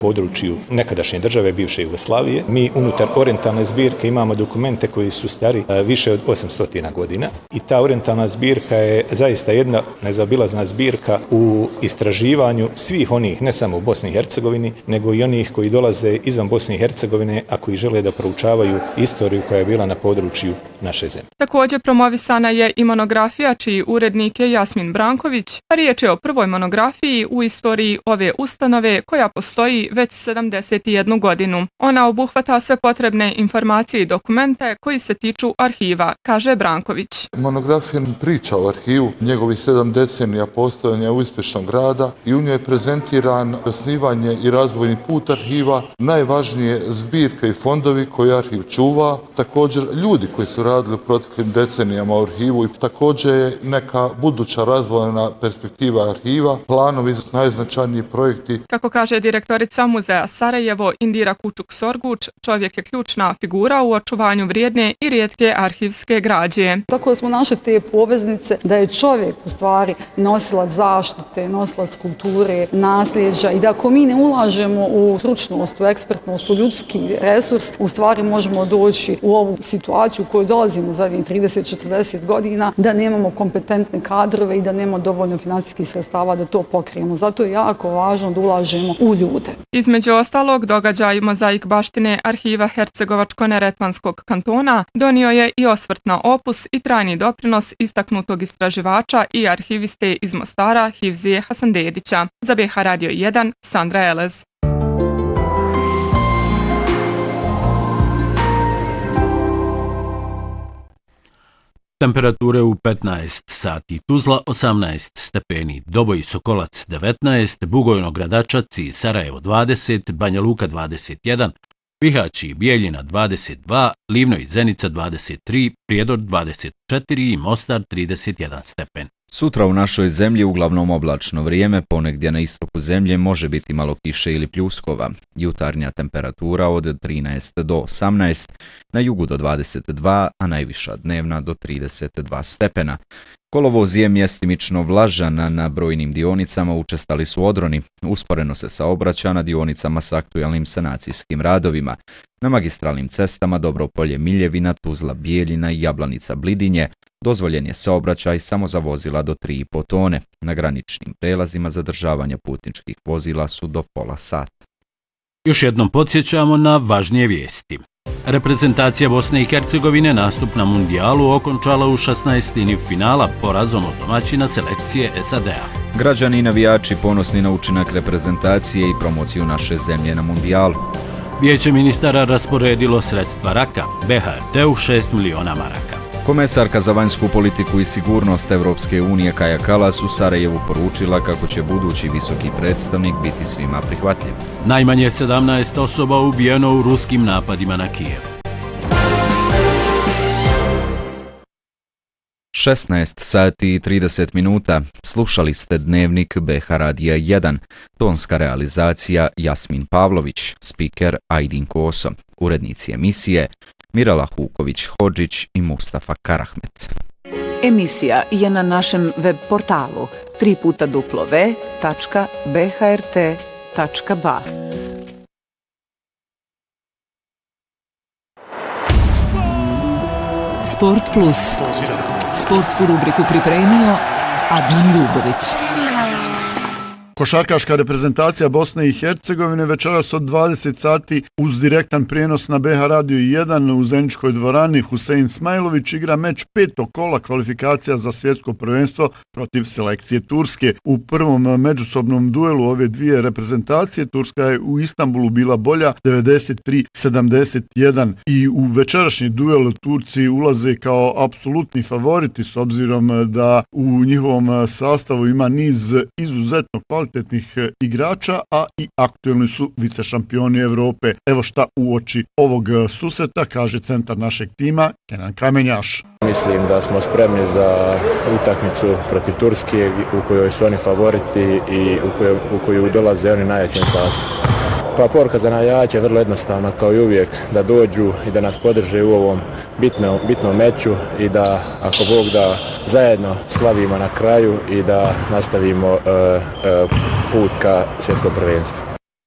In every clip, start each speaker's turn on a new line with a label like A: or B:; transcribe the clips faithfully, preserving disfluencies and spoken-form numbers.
A: području nekadašnje države bivše Jugoslavije. Mi unutar orijentalne zbirke imamo dokumente koji su stari više od osamsto godina i ta orijentalna zbirka je zaista jedna nezaobilazna zbirka u istraživanju svih onih, ne samo u Bosni i Hercegovini, nego i onih koji dolaze izvan Bosne i Hercegovine, a koji žele da proučavaju istoriju koja je bila na području naše zemlje.
B: Također promovisana je i monografija čiji urednik je Jasmin Branković, a riječ je o prvoj monografiji u istoriji ove ustanove koja postoji već sedamdeset jednu godinu. Ona obuhvata sve potrebne informacije i dokumente koji se tiču arhiva, kaže Branković.
C: Monografija priča o arhivu, njegovih sedam decenija postojanja uspješnog rada i u njoj je prezentiran osnivanje i razvojni put arhiva, najvažnije zbirke i fondovi koje arhiv čuva, također ljudi koji su radili u proteklim decenijama u arhivu i također je neka buduća razvojna perspektiva arhiva, planovi za najznačajniji projekti.
B: Kako kaže direktorica Muzeja Sarajevo Indira Kučuk-Sorguč, čovjek je ključna figura u očuvanju vrijedne i rijetke arhivske građe.
D: Tako da smo našli te poveznice da je čovjek u stvari nosilac zaštite, nosilac kulture, nasljeđa i da ako mi ne ulažemo u stručnost, u ekspertnost, u ljudski resurs, u stvari možemo doći u ovu situaciju u kojoj dolazimo zadnjih trideset do četrdeset godina, da nemamo kompetentne kadrove i da nemamo dovoljno financijskih sredstava da to pokrijemo. Zato je jako važno da ulažemo u ljude.
B: Između ostalog, događaj Mozaik baštine arhiva Hercegovačko-Neretvanskog kantona donio je i osvrt na opus i trajni doprinos istaknutog istraživača i arhiviste iz Mostara Hivzije Hasandedića. Za B H Radio jedan, Sandra Elez.
E: Temperature u petnaest sati, Tuzla osamnaest stepeni, Doboj Sokolac devetnaest, Bugojno Gradačac i Sarajevo dvadeset, Banja Luka dvadeset jedan, Bihać i Bijeljina dvadeset dva, Livno i Zenica dvadeset tri, Prijedor dvadeset četiri i Mostar trideset jedan stepen.
F: Sutra u našoj zemlji uglavnom oblačno vrijeme, ponegdje na istoku zemlje može biti malo kiše ili pljuskova. Jutarnja temperatura od trinaest do osamnaest, na jugu do dvadeset dva, a najviša dnevna do trideset dva stepena. Kolovoz je mjestimično vlažan, na brojnim dionicama učestali su odroni. Usporeno se saobraća na dionicama s aktualnim sanacijskim radovima. Na magistralnim cestama Dobropolje Miljevina, Tuzla Bijeljina i Jablanica Blidinje dozvoljen je saobraćaj samo za vozila do tri i po tone. Na graničnim prelazima zadržavanja putničkih vozila su do pola sata.
E: Još jednom podsjećamo na važnije vijesti. Reprezentacija Bosne i Hercegovine nastup na mundijalu okončala u šesnaestini finala porazom od domaćina selekcije S A D-a.
F: Građani i navijači ponosni na učinak reprezentacije i promociju naše zemlje na mundijalu.
E: Vijeće ministara rasporedilo sredstva Raka, B H R T-u šest miliona maraka.
F: Komesarka za vanjsku politiku i sigurnost Evropske unije Kaja Kallas u Sarajevu poručila kako će budući visoki predstavnik biti svima prihvatljiv.
E: Najmanje sedamnaest osoba ubijeno u ruskim napadima na Kijev.
F: šesnaest sati i trideset minuta. Slušali ste dnevnik B H Radija jedan. Tonska realizacija Jasmin Pavlović, spiker Ajdin Koso, urednici emisije Mirala Huković-Hodžić i Mustafa Karahmet.
G: Emisija je na našem web portalu tri puta w tačka b h r t tačka b a.
H: Sport Plus. Sportsku rubriku pripremio Adnan Ljubović.
I: Košarkaška reprezentacija Bosne i Hercegovine večeras od dvadeset sati uz direktan prijenos na B H Radio jedan u Zeničkoj dvorani Husein Smajlović igra meč petog kola kvalifikacija za svjetsko prvenstvo protiv selekcije Turske. U prvom međusobnom duelu ove dvije reprezentacije Turska je u Istanbulu bila bolja devedeset tri sedamdeset jedan i u večerašnji duel Turci ulaze kao apsolutni favoriti s obzirom da u njihovom sastavu ima niz izuzetno kvalitetnih igrača, a i aktuelni su vicešampioni Evrope. Evo šta uoči ovog susreta kaže centar našeg tima Kenan Kamenjaš.
J: Mislim da smo spremni za utakmicu protiv Turske u kojoj su oni favoriti i u koju, u koju dolaze oni najjačim sastavom. Pa poruka za navijače je vrlo jednostavna kao i uvijek, da dođu i da nas podrže u ovom bitnom, bitnom meču i da, ako Bog da, zajedno slavimo na kraju i da nastavimo uh, uh, put ka svjetskom prvenstvu.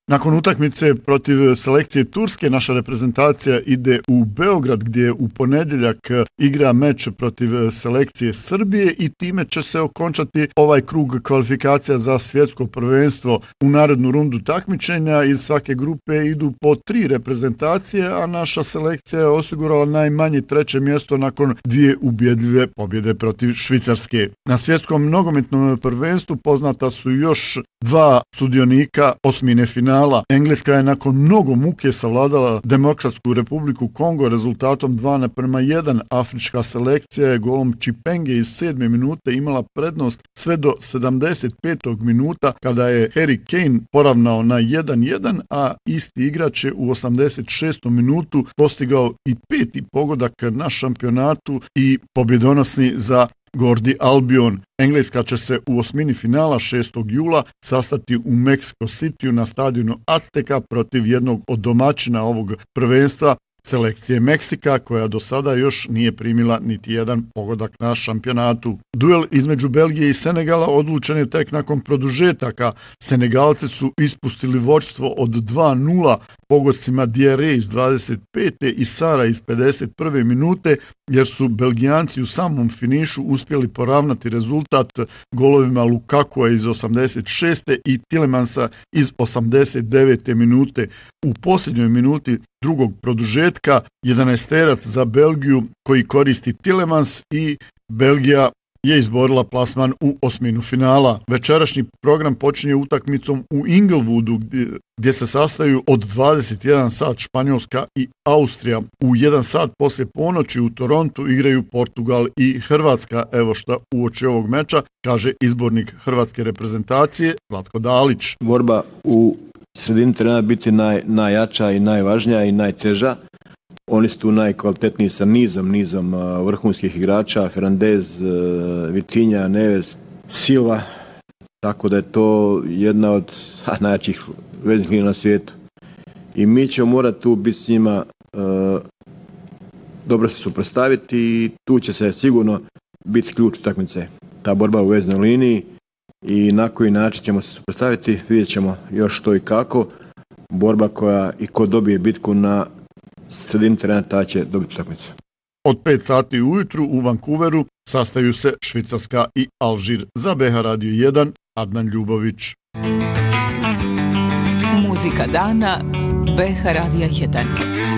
I: Nakon utakmice protiv selekcije Turske, naša reprezentacija ide u Beograd gdje u ponedjeljak igra meč protiv selekcije Srbije i time će se okončati ovaj krug kvalifikacija za svjetsko prvenstvo. U narednu rundu takmičenja iz svake grupe idu po tri reprezentacije, a naša selekcija je osigurala najmanje treće mjesto nakon dvije ubjedljive pobjede protiv Švicarske. Na svjetskom nogometnom prvenstvu poznata su još dva sudionika osmine finala. Engleska je nakon mnogo muke savladala Demokratsku republiku Kongo rezultatom dva naprema jedan. Afrička selekcija je golom Čipenge iz sedme minute imala prednost sve do sedamdeset petog minuta kada je Harry Kane poravnao na jedan jedan, a isti igrač je u osamdeset šestom minutu postigao i peti pogodak na šampionatu i pobjedonosni za Gordi Albion. Engleska će se u osmini finala šestog jula sastati u Mexico Cityu na stadionu Azteka protiv jednog od domaćina ovog prvenstva, selekcije Meksika, koja do sada još nije primila niti jedan pogodak na šampionatu. Duel između Belgije i Senegala odlučen je tek nakon produžetaka. Senegalci su ispustili vođstvo od dva nula pogodcima Diarre iz dvadeset pete i Sara iz pedeset prve minute, jer su Belgijanci u samom finišu uspjeli poravnati rezultat golovima Lukakua iz osamdeset šeste i Tielemansa iz osamdeset devete minute. U posljednjoj minuti drugog produžetka jedanaesterac za Belgiju koji koristi Tielemans i Belgija je izborila plasman u osminu finala. Večerašnji program počinje utakmicom u Inglewoodu gdje, gdje se sastaju od dvadeset jedan sat Španjolska i Austrija. U jedan sat poslije ponoći u Torontu igraju Portugal i Hrvatska. Evo šta uoči ovog meča kaže izbornik hrvatske reprezentacije Zlatko Dalić.
K: Borba u sredini treba biti naj, najjača i najvažnija i najteža. Oni su tu najkvalitetniji sa nizom, nizom uh, vrhunskih igrača, Fernandez, uh, Vitinha, Neves, Silva, tako da je to jedna od ha, najjačih veznih linija na svijetu. I mi ćemo morati tu biti s njima, uh, dobro se suprotstaviti i tu će se sigurno biti ključ utakmice. Ta borba u veznoj liniji i na koji način ćemo se suprotstaviti, vidjet ćemo još što i kako. Borba koja i ko dobije bitku na sredini terena, ta će dobiti utakmicu.
I: Od pet sati ujutru u Vancouveru sastaju se Švicarska i Alžir. Za B H Radio jedan, Adnan Ljubović.
H: Muzika dana B H Radio jedan.